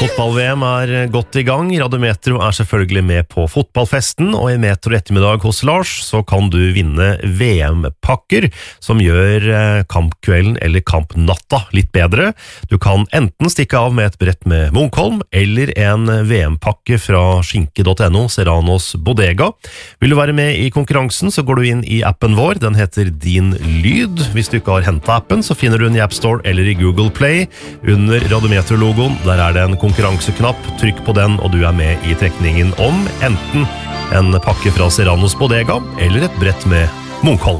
Fotball-VM godt i gang. Radiometro selvfølgelig med på fotballfesten, og i Metro ettermiddag hos Lars så kan du vinne VM-pakker som gjør kampkvelden eller kampnatta litt bedre. Du kan enten stikke av med et brett med Munkholm eller en VM-pakke fra skinke.no, Serranos Bodega. Vil du være med i konkurransen så går du inn i appen vår, den heter Din Lyd. Hvis du ikke har hentet appen så finner du den i App Store eller i Google Play. Under Radiometro-logoen, der det en konkurranseknapp, trykk på den og du med i trekningen om enten en pakke fra Serranos Bodega eller et brett med Munkholm.